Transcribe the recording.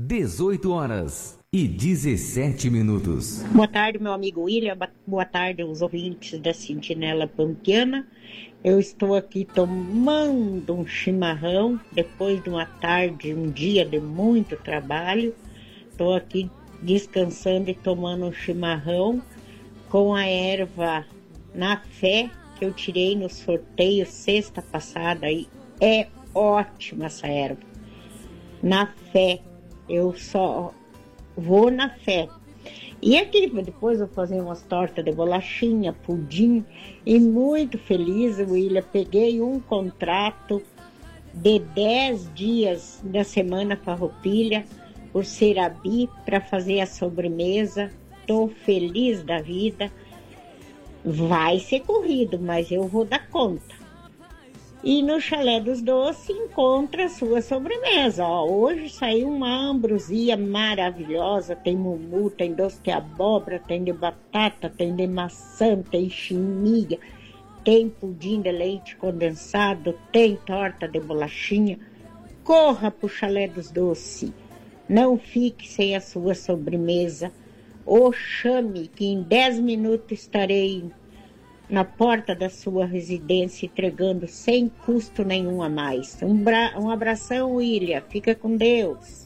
18h17. Boa tarde, meu amigo William. Boa tarde aos ouvintes da Sentinela Pampiana. Eu estou aqui tomando um chimarrão depois de uma tarde, um dia de muito trabalho. Estou aqui descansando e tomando um chimarrão com a erva Na Fé que eu tirei no sorteio sexta passada. E é ótima essa erva. Na Fé. Eu só vou na fé. E aqui depois eu fazer umas tortas de bolachinha, pudim. E muito feliz, William, peguei um contrato de 10 dias da Semana Farroupilha por Serabi para fazer a sobremesa. Estou feliz da vida. Vai ser corrido, mas eu vou dar conta. E no Chalé dos Doces encontra a sua sobremesa. Ó, hoje saiu uma ambrosia maravilhosa. Tem mumu, tem doce de abóbora, tem de batata, tem de maçã, tem chimiga, tem pudim de leite condensado, tem torta de bolachinha. Corra para o Chalé dos Doces. Não fique sem a sua sobremesa. Ou chame que em 10 minutos estarei na porta da sua residência, entregando sem custo nenhum a mais. Um abração, William. Fica com Deus.